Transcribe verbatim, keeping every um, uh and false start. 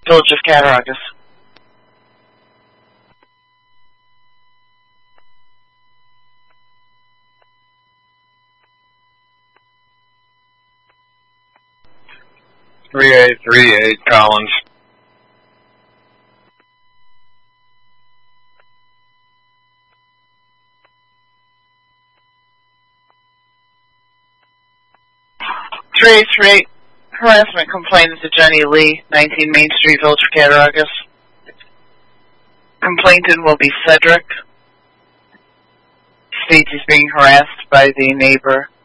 Village of Cattaraugus. three eight three eight, Collins. three eight three eight, harassment complainant to Jenny Lee, nineteen Main Street, Village of Cattaraugus. Complainant will be Cedric. States he's being harassed by the neighbor